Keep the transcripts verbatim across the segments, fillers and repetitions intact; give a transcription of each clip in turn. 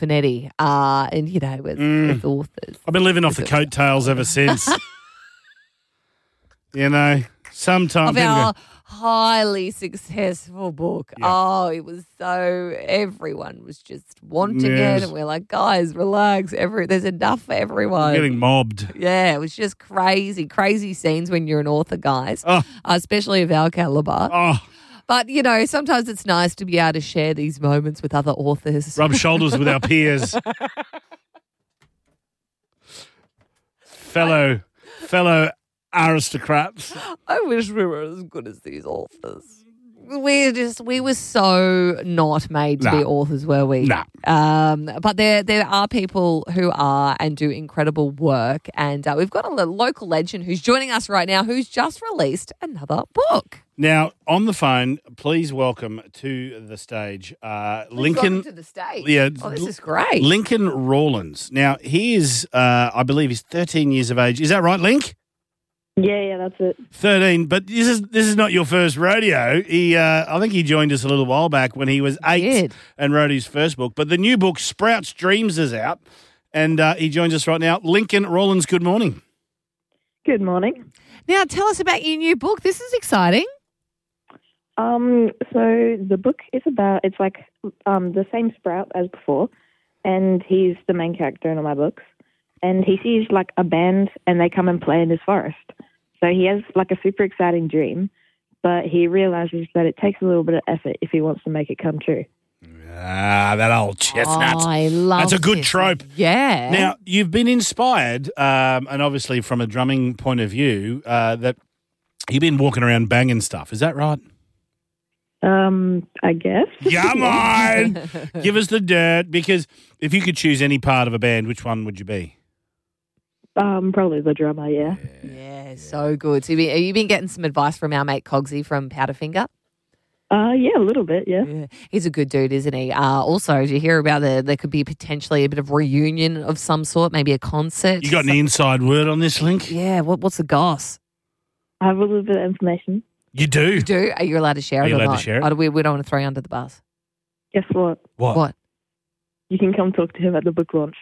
Panetti. Uh, and, you know, with, Mm. with authors. I've been living off the coattails ever since. You know, sometimes Of people our go, highly successful book. Yeah. Oh, it was so, everyone was just wanting Yes. it. And we're like, guys, relax. Every There's enough for everyone. I'm getting mobbed. Yeah, it was just crazy, crazy scenes when you're an author, guys, Oh. uh, especially of our caliber. Oh, But, you know, sometimes it's nice to be able to share these moments with other authors. rub shoulders with our peers. fellow, fellow aristocrats. I wish we were as good as these authors. We just we were so not made to Nah. be authors, were we? Nah. Um, but there there are people who are and do incredible work, and uh, we've got a lo- local legend who's joining us right now, who's just released another book. Now, on the phone, please welcome to the stage uh, Lincoln. Welcome to the stage. Yeah, Oh, this is great. Lincoln Rawlins. Now, he is, uh, I believe, he's thirteen years of age. Is that right, Link? Yeah, yeah, that's it. thirteen, but this is this is not your first rodeo. He, uh, I think he joined us a little while back when he was eight did. and wrote his first book. But the new book, Sprouts Dreams, is out, and uh, he joins us right now. Lincoln Rawlins, good morning. Good morning. Now, tell us about your new book. This is exciting. Um, so the book is about, it's like um, the same Sprout as before, and he's the main character in all my books. And he sees like a band and they come and play in his forest. So he has like a super exciting dream, but he realizes that it takes a little bit of effort if he wants to make it come true. Ah, that old chestnut. Oh, I love That's a good this. trope. Yeah. Now, you've been inspired, um, and obviously from a drumming point of view, uh, that you've been walking around banging stuff. Is that right? Um, I guess. Come on. Give us the dirt, because if you could choose any part of a band, which one would you be? Um, probably the drummer, yeah. Yeah, so good. So, have you have you been getting some advice from our mate Cogsy from Powderfinger? Uh, yeah, a little bit, yeah. Yeah, he's a good dude, isn't he? Uh, also, did you hear about the there could be potentially a bit of reunion of some sort, maybe a concert? You got any inside word on this, Link? Yeah. What, what's the goss? I have a little bit of information. You do? You do? Are you allowed to share Are it you or allowed to not? share it? Oh, we, we don't want to throw you under the bus. Guess what? What? What? You can come talk to him at the book launch.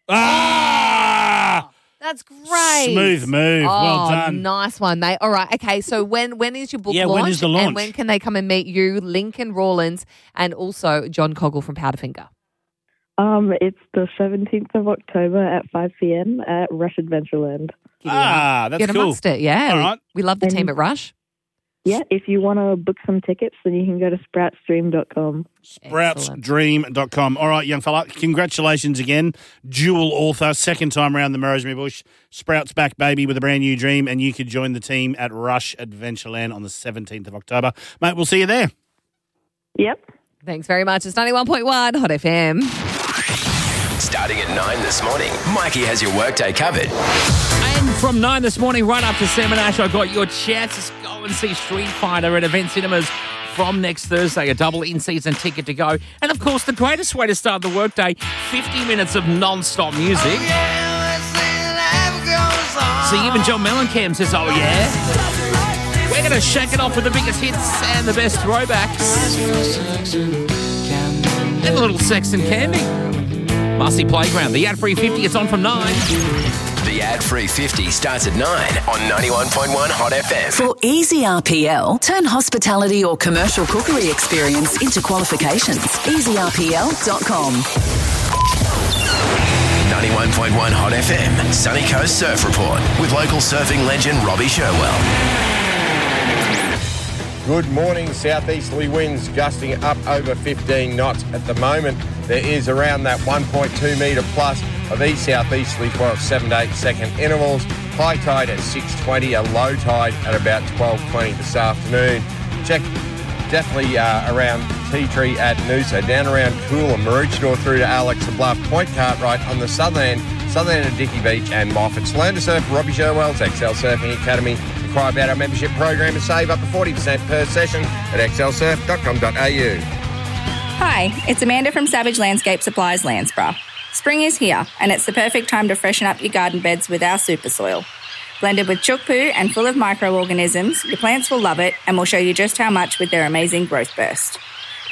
Ah! That's great. Smooth move. Oh, Well done. Nice one, mate. All right. Okay. So when when is your book Yeah, launch? when is the launch? And when can they come and meet you, Lincoln Rawlins, and also John Coggle from Powderfinger? Um, it's the seventeenth of October at five p.m. at Rush Adventureland. Ah, that's Get cool. amongst it. Yeah. All right. We love the team And- at Rush. Yeah, if you want to book some tickets, then you can go to sprouts dream dot com. sprouts dream dot com. All right, young fella, congratulations again. Dual author, second time around the Rosemary Bush. Sprouts back, baby, with a brand new dream, and you could join the team at Rush Adventureland on the seventeenth of October. Mate, we'll see you there. Yep. Thanks very much. It's ninety-one point one Hot F M. Starting at nine this morning, Mikey has your workday covered. And from nine this morning right up to seven, Ash, I got your chances. Go and see Street Fighter at Event Cinemas from next Thursday. A double in-season ticket to go. And, of course, the greatest way to start the workday, fifty minutes of non-stop music. See, even John Mellencamp says, oh, yeah. We're going to shake it off with the biggest hits and the best throwbacks. And a little sex and candy. Marcy Playground. The ad-free fifty, it's on from nine. The ad-free fifty starts at nine on ninety-one point one Hot F M. For easy R P L, turn hospitality or commercial cookery experience into qualifications. easy R P L dot com. ninety-one point one Hot F M, Sunny Coast Surf Report with local surfing legend Robbie Sherwell. Good morning. Southeasterly winds gusting up over fifteen knots at the moment. There is around that one point two metre plus of east southeasterly for seven to eight second intervals. High tide at six twenty, a low tide at about twelve twenty this afternoon. Check definitely uh, around Tea Tree at Noosa, down around Coolah, Maroochydore through to Alexa Bluff, Point Cartwright on the southern end, southern end of Dickey Beach and Moffat's. Learn to surf Robbie Sherwell's X L Surfing Academy. Inquire about our membership program and save up to forty percent per session at x l surf dot com dot a u. Hi, it's Amanda from Savage Landscape Supplies, Landsborough. Spring is here, and it's the perfect time to freshen up your garden beds with our super soil. Blended with chook poo and full of microorganisms, your plants will love it and will show you just how much with their amazing growth burst.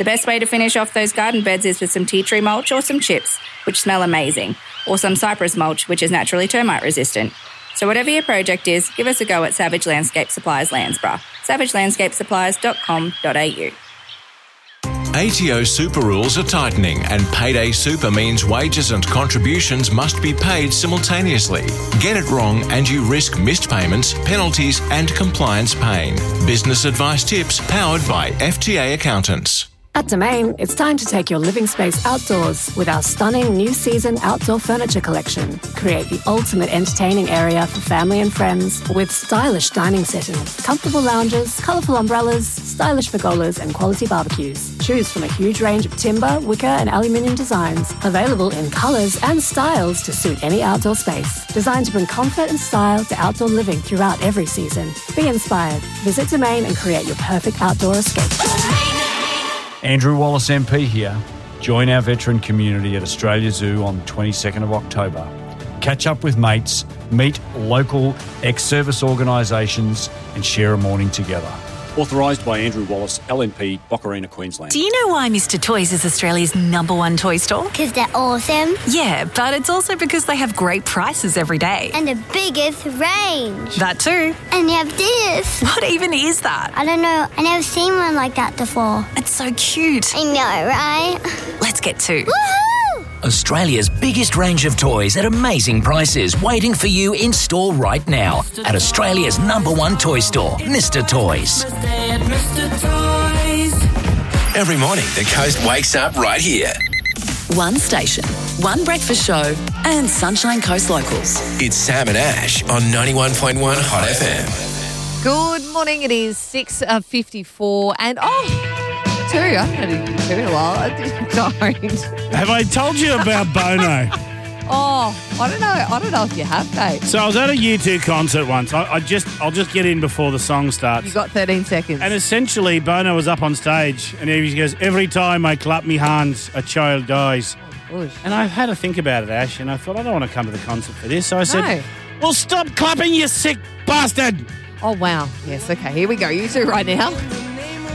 The best way to finish off those garden beds is with some tea tree mulch or some chips, which smell amazing, or some cypress mulch, which is naturally termite resistant. So whatever your project is, give us a go at Savage Landscape Supplies Landsborough. savage landscape supplies dot com dot a u. A T O super rules are tightening, and payday super means wages and contributions must be paid simultaneously. Get it wrong and you risk missed payments, penalties and compliance pain. Business advice tips powered by F T A Accountants. At Domain, it's time to take your living space outdoors with our stunning new season outdoor furniture collection. Create the ultimate entertaining area for family and friends with stylish dining settings, comfortable lounges, colourful umbrellas, stylish pergolas and quality barbecues. Choose from a huge range of timber, wicker and aluminium designs, available in colours and styles to suit any outdoor space. Designed to bring comfort and style to outdoor living throughout every season. Be inspired. Visit Domain and create your perfect outdoor escape. Andrew Wallace M P here. Join our veteran community at Australia Zoo on the twenty-second of October. Catch up with mates, meet local ex-service organisations and share a morning together. Authorised by Andrew Wallace, L N P, Boccarina, Queensland. Do you know why Mister Toys is Australia's number one toy store? Because they're awesome. Yeah, but it's also because they have great prices every day. And the biggest range. That too. And they have this. What even is that? I don't know. I never seen one like that before. It's so cute. I know, right? Let's get two. Woohoo! Australia's biggest range of toys at amazing prices, waiting for you in store right now at Australia's number one toy store, Mister Toys. Every morning, the coast wakes up right here. One station, one breakfast show, and Sunshine Coast locals. It's Sam and Ash on ninety-one point one Hot F M. Good morning. It is six fifty-four and oh... Two. I haven't had a two in a while. Don't. Have I told you about Bono? Oh, I don't know. I don't know if you have, mate. So I was at a U two concert once. I, I just, I'll just get in before the song starts. You got thirteen seconds. And essentially, Bono was up on stage, and he goes, "Every time I clap me hands, a child dies." Oh, and I had to think about it, Ash, and I thought, I don't want to come to the concert for this. So I no. said, "Well, stop clapping, you sick bastard." Oh, wow. Yes, okay. Here we go. You two right now.